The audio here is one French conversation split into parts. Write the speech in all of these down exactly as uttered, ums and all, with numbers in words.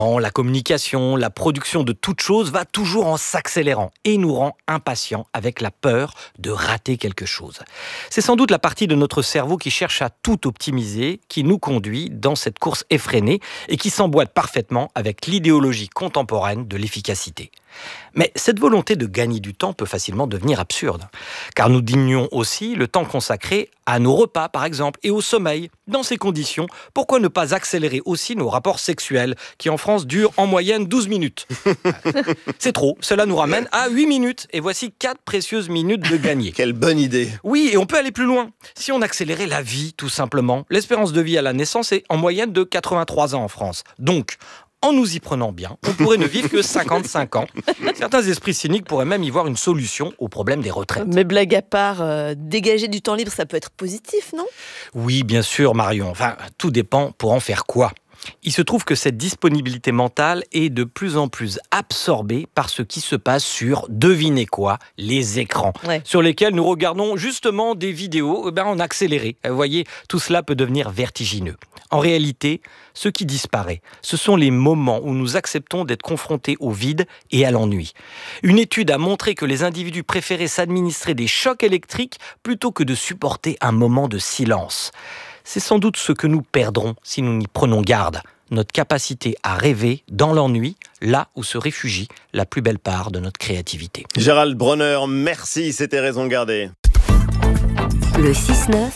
La communication, la production de toute chose va toujours en s'accélérant et nous rend impatients avec la peur de rater quelque chose. C'est sans doute la partie de notre cerveau qui cherche à tout optimiser, qui nous conduit dans cette course effrénée et qui s'emboîte parfaitement avec l'idéologie contemporaine de l'efficacité. Mais cette volonté de gagner du temps peut facilement devenir absurde, car nous diminuons aussi le temps consacré à nos repas, par exemple, et au sommeil. Dans ces conditions, pourquoi ne pas accélérer aussi nos rapports sexuels, qui en France durent en moyenne douze minutes? C'est trop, cela nous ramène à huit minutes, et voici quatre précieuses minutes de gagner. Quelle bonne idée! Oui, et on peut aller plus loin. Si on accélérait la vie, tout simplement, l'espérance de vie à la naissance est en moyenne de quatre-vingt-trois ans en France. Donc, en nous y prenant bien, on pourrait ne vivre que cinquante-cinq ans. Certains esprits cyniques pourraient même y voir une solution au problème des retraites. Mais blague à part, euh, dégager du temps libre, ça peut être positif, non ? Oui, bien sûr, Marion. Enfin, tout dépend pour en faire quoi. Il se trouve que cette disponibilité mentale est de plus en plus absorbée par ce qui se passe sur, devinez quoi, les écrans, ouais. sur lesquels nous regardons justement des vidéos eh ben, en accéléré. Vous voyez, tout cela peut devenir vertigineux. En réalité, ce qui disparaît, ce sont les moments où nous acceptons d'être confrontés au vide et à l'ennui. Une étude a montré que les individus préféraient s'administrer des chocs électriques plutôt que de supporter un moment de silence. C'est sans doute ce que nous perdrons si nous n'y prenons garde. Notre capacité à rêver dans l'ennui, là où se réfugie la plus belle part de notre créativité. Gérald Bronner, merci, c'était Raison Gardée. Le six neuf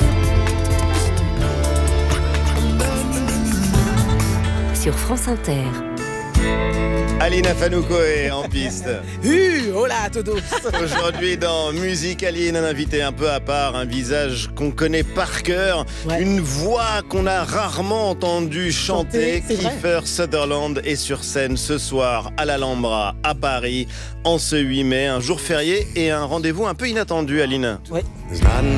sur France Inter. Aline Afanoukoé en piste. Uh, hola, todos. Aujourd'hui dans Musique Aline, un invité un peu à part, un visage qu'on connaît par cœur, ouais. Une voix qu'on a rarement entendue chanter. chanter Kiefer Sutherland est sur scène ce soir à l'Alhambra à Paris en ce huit mai, un jour férié et un rendez-vous un peu inattendu, Aline. Ouais.